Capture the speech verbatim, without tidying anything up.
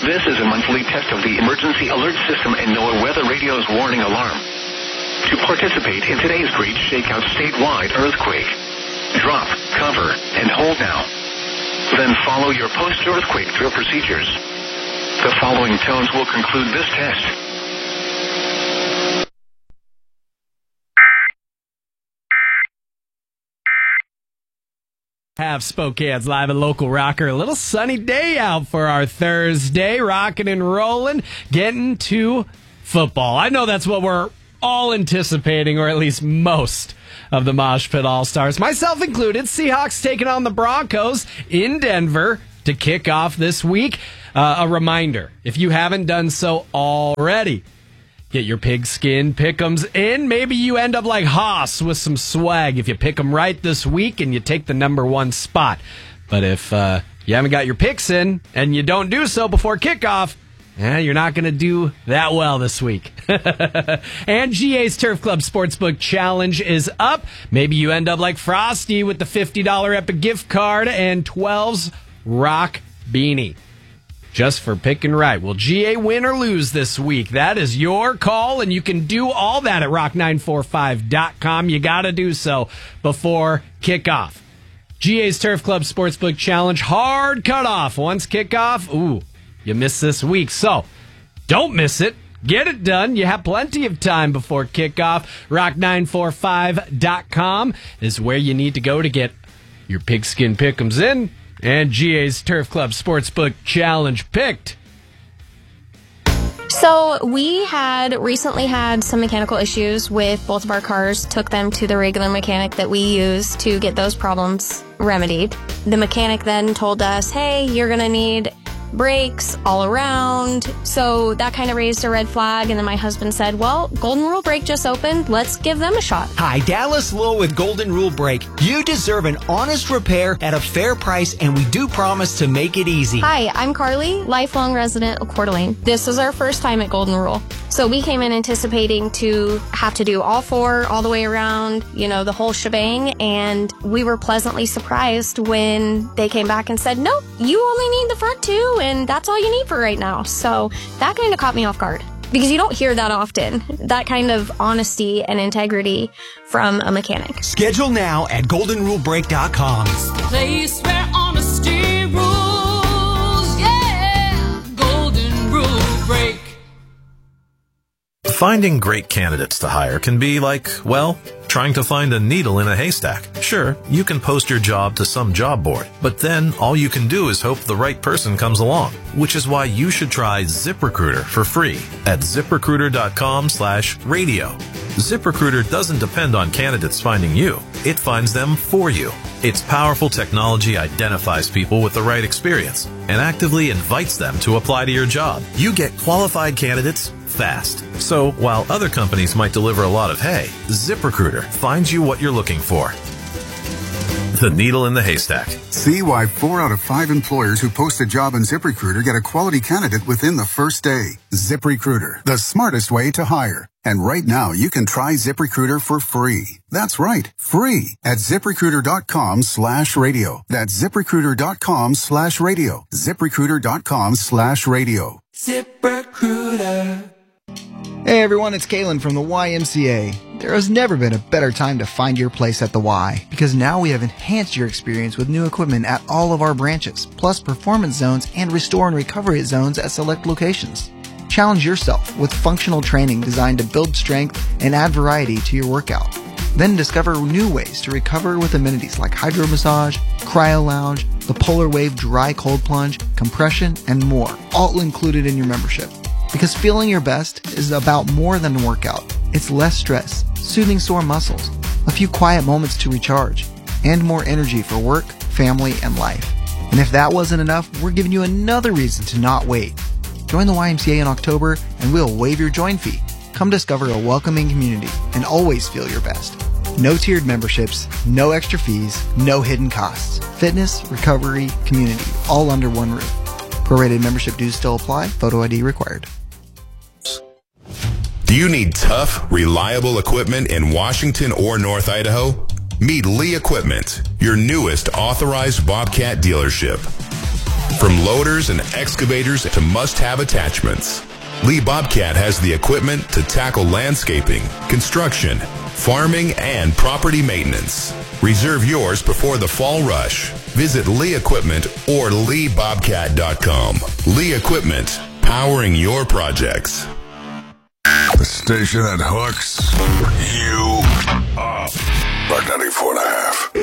This is a monthly test of the emergency alert system and NOAA Weather Radio's warning alarm. To participate in today's Great Shakeout statewide earthquake, drop, cover, and hold now. Then follow your post-earthquake drill procedures. The following tones will conclude this test. Have Spokane's live and local rocker. A little sunny day out for our Thursday. Rocking and rolling. Getting to football. I know that's what we're all anticipating, or at least most of the Mosh Pit All-Stars, myself included. Seahawks taking on the Broncos in Denver to kick off this week. Uh, a reminder, if you haven't done so already, get your pigskin pick'ems in. Maybe you end up like Haas with some swag if you pick them right this week and you take the number one spot. But if uh, you haven't got your picks in and you don't do so before kickoff, eh, you're not going to do that well this week. And G A's Turf Club Sportsbook Challenge is up. Maybe you end up like Frosty with the fifty dollars Epic gift card and twelve's Rock Beanie. Just for picking right. Will G A win or lose this week? That is your call, and you can do all that at rock nine forty-five dot com. You got to do so before kickoff. G A's Turf Club Sportsbook Challenge, hard cutoff. Once kickoff, ooh, you miss this week. So don't miss it. Get it done. You have plenty of time before kickoff. rock nine forty-five dot com is where you need to go to get your pigskin pick'ems in. And G A's Turf Club Sportsbook Challenge picked. So we had recently had some mechanical issues with both of our cars, took them to the regular mechanic that we use to get those problems remedied. The mechanic then told us, hey, you're going to need brakes all around. So that kind of raised a red flag. And then my husband said, well, Golden Rule Brake just opened. Let's give them a shot. Hi, Dallas Lowe with Golden Rule Brake. You deserve an honest repair at a fair price, and we do promise to make it easy. Hi, I'm Carly, lifelong resident of Coeur d'Alene. This is our first time at Golden Rule. So we came in anticipating to have to do all four, all the way around, you know, the whole shebang. And we were pleasantly surprised when they came back and said, nope, you only need the front two, and that's all you need for right now. So that kind of caught me off guard, because you don't hear that often, that kind of honesty and integrity from a mechanic. Schedule now at golden rule brake dot com. Place where honesty rules, yeah, Golden Rule Brake. Finding great candidates to hire can be like, well, trying to find a needle in a haystack. Sure, you can post your job to some job board, but then all you can do is hope the right person comes along, which is why you should try ZipRecruiter for free at zip recruiter dot com slash radio. ZipRecruiter doesn't depend on candidates finding you. It finds them for you. Its powerful technology identifies people with the right experience and actively invites them to apply to your job. You get qualified candidates fast. So while other companies might deliver a lot of hay, ZipRecruiter finds you what you're looking for. The needle in the haystack. See why four out of five employers who post a job on ZipRecruiter get a quality candidate within the first day. ZipRecruiter, the smartest way to hire. And right now, you can try ZipRecruiter for free. That's right, free at zip recruiter dot com slash radio. That's zip recruiter dot com slash radio. zip recruiter dot com slash radio. ZipRecruiter. Hey everyone, it's Kalen from the Y M C A. There has never been a better time to find your place at the Y, because now we have enhanced your experience with new equipment at all of our branches, plus performance zones and restore and recovery zones at select locations. Challenge yourself with functional training designed to build strength and add variety to your workout. Then discover new ways to recover with amenities like hydro massage, cryo lounge, the Polar Wave dry cold plunge, compression, and more, all included in your membership. Because feeling your best is about more than a workout. It's less stress, soothing sore muscles, a few quiet moments to recharge, and more energy for work, family, and life. And if that wasn't enough, we're giving you another reason to not wait. Join the Y M C A in October and we'll waive your join fee. Come discover a welcoming community and always feel your best. No tiered memberships, no extra fees, no hidden costs. Fitness, recovery, community, all under one roof. Prorated membership dues still apply. Photo I D required. Do you need tough, reliable equipment in Washington or North Idaho? Meet Lee Equipment, your newest authorized Bobcat dealership. From loaders and excavators to must-have attachments, Lee Bobcat has the equipment to tackle landscaping, construction, farming, and property maintenance. Reserve yours before the fall rush. Visit Lee Equipment or lee bobcat dot com. Lee Equipment, powering your projects. The station that hooks you up. Rock ninety-four and a half.